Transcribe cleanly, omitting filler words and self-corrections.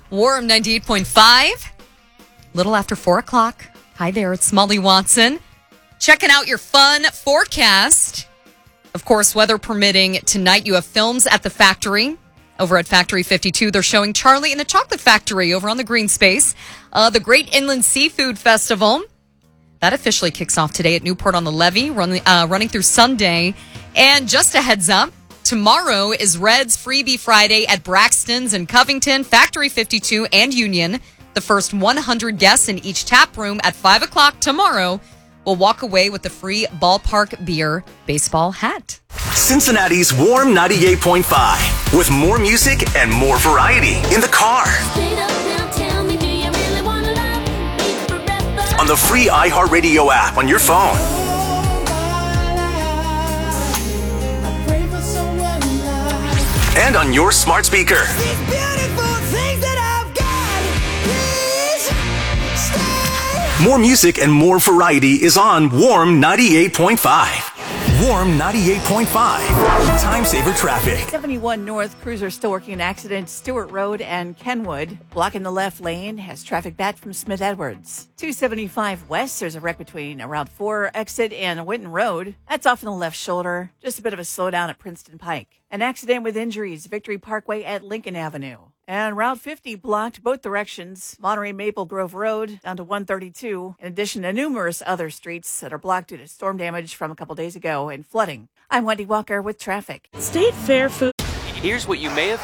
Warm 98.5. Little after 4 o'clock. Hi there, it's Molly Watson. Checking out your fun forecast. Of course, weather permitting, tonight you have films at the Factory. Over at Factory 52, they're showing Charlie and the Chocolate Factory over on the green space. The Great Inland Seafood Festival. That officially kicks off today at Newport on the Levee, running through Sunday. And just a heads up, tomorrow is Red's Freebie Friday at Braxton's in Covington, Factory 52, and Union. The first 100 guests in each tap room at 5 o'clock tomorrow will walk away with the free ballpark beer baseball hat. Cincinnati's Warm 98.5 with more music and more variety in the car. On the free iHeartRadio app on your phone. And on your smart speaker. More music and more variety is on Warm 98.5. Warm 98.5. Time saver traffic. 71 North cruiser still working an accident. Stewart Road and Kenwood. Blocking the left lane has traffic back from Smith Edwards. 275 West, there's a wreck between Route 4 exit and Winton Road. That's off on the left shoulder. Just a bit of a slowdown at Princeton Pike. An accident with injuries. Victory Parkway at Lincoln Avenue. And Route 50 blocked both directions. Monterey Maple Grove Road down to 132. In addition to numerous other streets that are blocked due to storm damage from a couple days ago and flooding. I'm Wendy Walker with traffic. State Fair Food. Here's what you may have